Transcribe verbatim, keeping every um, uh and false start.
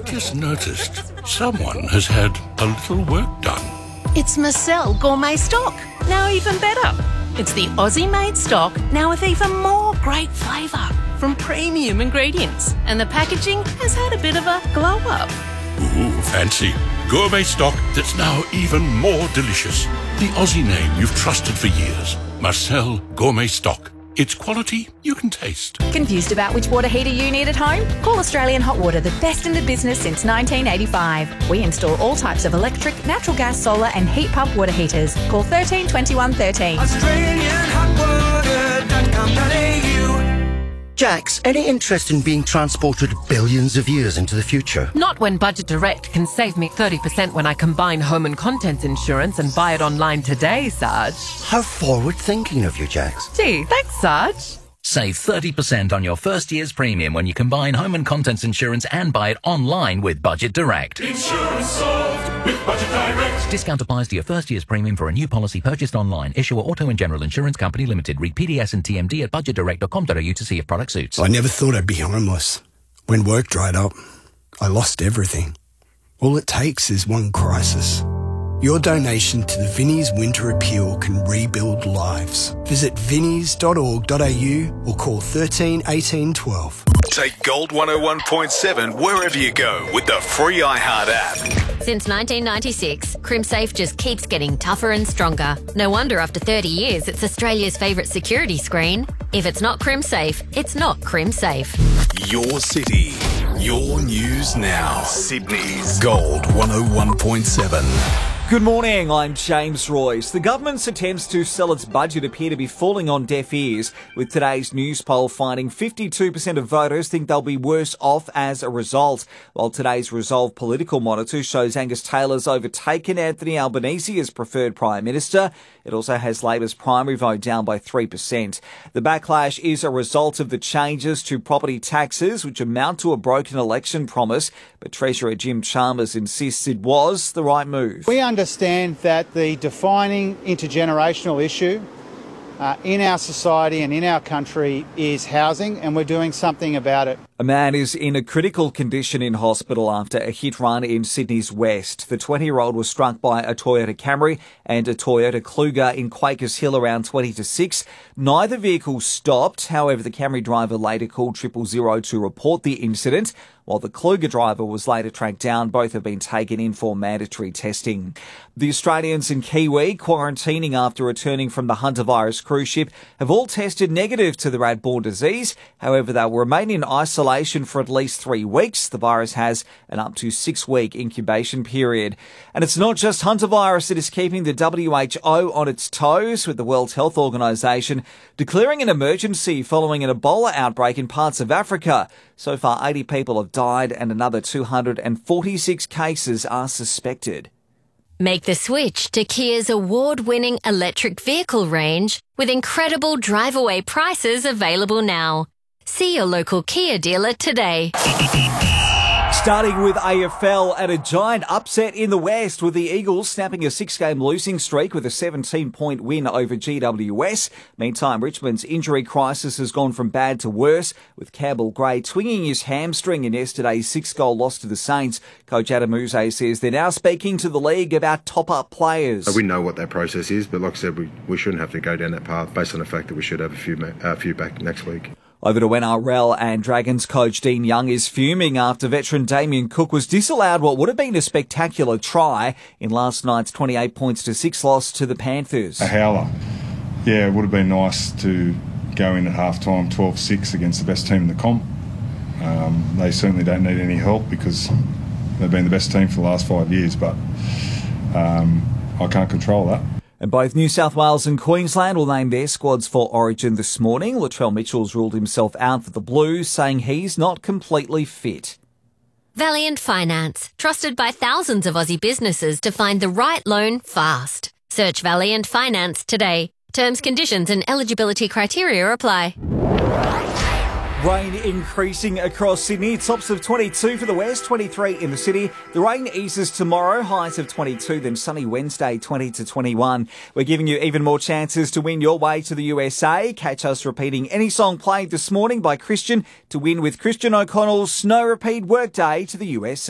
I've just noticed someone has had a little work done. It's Marcel Gourmet Stock, now even better. It's the Aussie-made stock, now with even more great flavour from premium ingredients. And the packaging has had a bit of a glow-up. Ooh, fancy. Gourmet stock that's now even more delicious. The Aussie name you've trusted for years. Marcel Gourmet Stock. It's quality you can taste. Confused about which water heater you need at home? Call Australian Hot Water, the best in the business since nineteen eighty-five. We install all types of electric, natural gas, solar and heat pump water heaters. Call thirteen twenty-one thirteen. australian hot water dot com dot a u. Jax, any interest in being transported billions of years into the future? Not when Budget Direct can save me thirty percent when I combine home and contents insurance and buy it online today, Sarge. How forward-thinking of you, Jax. Gee, thanks, Sarge. Save thirty percent on your first year's premium when you combine home and contents insurance and buy it online with Budget Direct. Insurance solved with Budget Direct. Discount applies to your first year's premium for a new policy purchased online. Issuer Auto and General Insurance Company Limited. Read P D S and T M D at budget direct dot com dot a u to see if product suits. I never thought I'd be homeless. When work dried up, I lost everything. All it takes is one crisis. Your donation to the Vinnie's Winter Appeal can rebuild lives. Visit vinnies dot org dot a u or call thirteen eighteen twelve. Take Gold one oh one point seven wherever you go with the free iHeart app. Since nineteen ninety-six, CrimSafe just keeps getting tougher and stronger. No wonder after thirty years, it's Australia's favourite security screen. If it's not CrimSafe, it's not CrimSafe. Your city, your news now. Sydney's Gold one oh one point seven. Good morning, I'm James Royce. The government's attempts to sell its budget appear to be falling on deaf ears, with today's news poll finding fifty-two percent of voters think they'll be worse off as a result, while today's Resolve political monitor shows Angus Taylor's overtaken Anthony Albanese as preferred Prime Minister. It also has Labor's primary vote down by three percent. The backlash is a result of the changes to property taxes, which amount to a broken election promise, but Treasurer Jim Chalmers insists it was the right move. We understand that the defining intergenerational issue uh, in our society and in our country is housing, and we're doing something about it. A man is in a critical condition in hospital after a hit run in Sydney's west. The twenty-year-old was struck by a Toyota Camry and a Toyota Kluger in Quakers Hill around twenty to six. Neither vehicle stopped. However, the Camry driver later called triple zero to report the incident, while the Kluger driver was later tracked down. Both have been taken in for mandatory testing. The Australians in Kiwi quarantining after returning from the Hunter-virus cruise ship have all tested negative to the rat-borne disease. However, they will remain in isolation for at least three weeks. The virus has an up to six-week incubation period. And it's not just Hunter-virus that is keeping the W H O on its toes, with the World Health Organization declaring an emergency following an Ebola outbreak in parts of Africa. So far, eighty people have died and another two hundred forty-six cases are suspected. Make the switch to Kia's award-winning electric vehicle range with incredible drive-away prices available now. See your local Kia dealer today. Starting with A F L and a giant upset in the West, with the Eagles snapping a six-game losing streak with a seventeen-point win over G W S. Meantime, Richmond's injury crisis has gone from bad to worse, with Campbell Gray twinging his hamstring in yesterday's six-goal loss to the Saints. Coach Adam Uze says they're now speaking to the league about top-up players. We know what that process is, but like I said, we, we shouldn't have to go down that path based on the fact that we should have a few, a few back next week. Over to N R L, and Dragons coach Dean Young is fuming after veteran Damien Cook was disallowed what would have been a spectacular try in last night's twenty-eight points to six loss to the Panthers. A howler. Yeah, it would have been nice to go in at half-time twelve six against the best team in the comp. Um, they certainly don't need any help because they've been the best team for the last five years, but um, I can't control that. And both New South Wales and Queensland will name their squads for Origin this morning. Latrell Mitchell's ruled himself out for the Blues, saying he's not completely fit. Valiant Finance, trusted by thousands of Aussie businesses to find the right loan fast. Search Valiant Finance today. Terms, conditions and eligibility criteria apply. Rain increasing across Sydney. Tops of twenty-two for the west, twenty-three in the city. The rain eases tomorrow, highs of twenty-two, then sunny Wednesday, twenty to twenty-one. We're giving you even more chances to win your way to the U S A. Catch us repeating any song played this morning by Christian to win with Christian O'Connell's Snow Repeat Workday to the U S A.